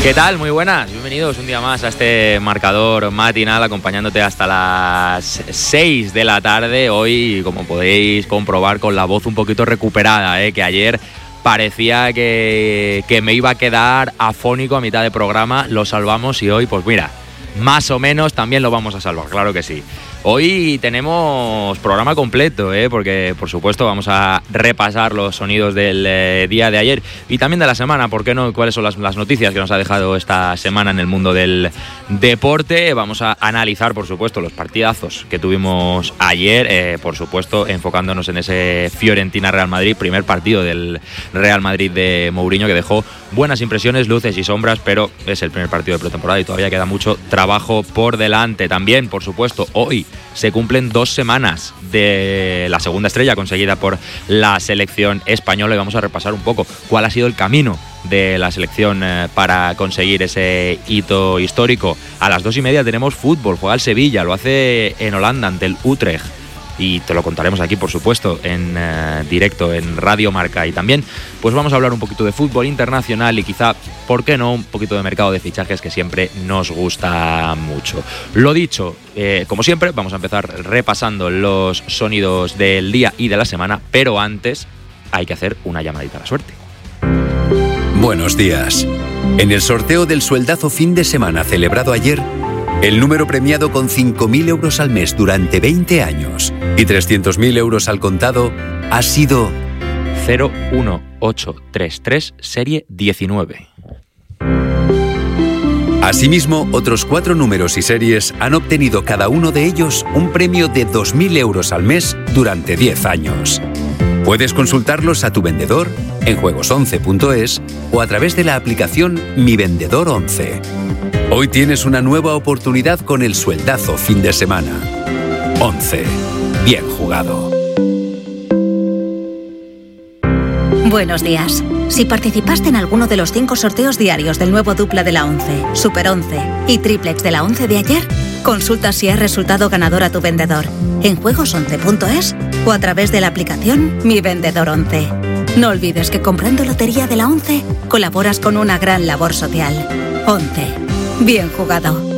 ¿Qué tal? Muy buenas, bienvenidos un día más a este marcador matinal, acompañándote hasta las 6 de la tarde. Hoy, como podéis comprobar, con la voz un poquito recuperada, que ayer parecía que me iba a quedar afónico a mitad de programa. Lo salvamos y hoy, pues mira, más o menos también lo vamos a salvar, claro que sí. Hoy tenemos programa completo, porque por supuesto vamos a repasar los sonidos del día de ayer y también de la semana, ¿por qué no? ¿Cuáles son las noticias que nos ha dejado esta semana en el mundo del deporte? Vamos a analizar, por supuesto, los partidazos que tuvimos ayer, por supuesto enfocándonos en ese Fiorentina-Real Madrid, primer partido del Real Madrid de Mourinho, que dejó buenas impresiones, luces y sombras, pero es el primer partido de pretemporada y todavía queda mucho trabajo por delante. También, por supuesto, hoy se cumplen 2 semanas de la segunda estrella conseguida por la selección española y vamos a repasar un poco cuál ha sido el camino de la selección para conseguir ese hito histórico. A las 2:30 tenemos fútbol, juega el Sevilla, lo hace en Holanda ante el Utrecht. Y te lo contaremos aquí, por supuesto, en directo en Radio Marca. Y también pues vamos a hablar un poquito de fútbol internacional y quizá, ¿por qué no?, un poquito de mercado de fichajes, que siempre nos gusta mucho. Lo dicho, como siempre, vamos a empezar repasando los sonidos del día y de la semana, pero antes hay que hacer una llamadita a la suerte. Buenos días. En el sorteo del sueldazo fin de semana celebrado ayer, el número premiado con 5.000 euros al mes durante 20 años y 300.000 euros al contado ha sido 01833, serie 19. Asimismo, otros 4 números y series han obtenido cada uno de ellos un premio de 2.000 euros al mes durante 10 años. Puedes consultarlos a tu vendedor en juegos11.es o a través de la aplicación Mi Vendedor 11. Hoy tienes una nueva oportunidad con el sueldazo fin de semana. 11. Bien jugado. Buenos días. Si participaste en alguno de los 5 sorteos diarios del nuevo dupla de la 11, Super 11 y triplex de la 11 de ayer, consulta si has resultado ganador a tu vendedor en juegos11.es o a través de la aplicación Mi Vendedor 11. No olvides que comprando lotería de la 11 colaboras con una gran labor social. 11. Bien jugado.